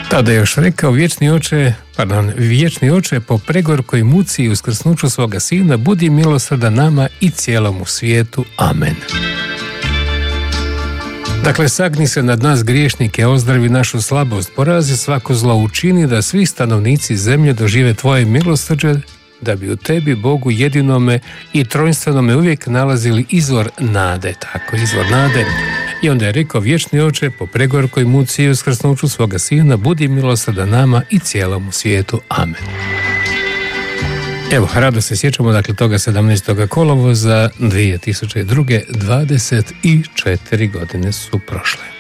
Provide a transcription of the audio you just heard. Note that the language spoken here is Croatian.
Tada je još rekao: vječni oče, po pregorkoj muci i uskrsnuću svoga sina, budi milosrdan nama i cijelomu svijetu. Amen. Dakle, sagni se nad nas griješnike, ozdravi našu slabost, porazi svako zlo, učini da svi stanovnici zemlje dožive tvoje milosrđe, da bi u tebi, Bogu jedinome i trojstvenome, uvijek nalazili izvor nade. Tako, izvor nade. I onda je rekao: vječni oče, po pregorkoj muci i uskrsnuću svoga sina, budi milosrdan nama i cijelomu svijetu. Amen. Evo, rado se sjećamo, dakle, toga 17. kolovoza 2002. 24 godine su prošle.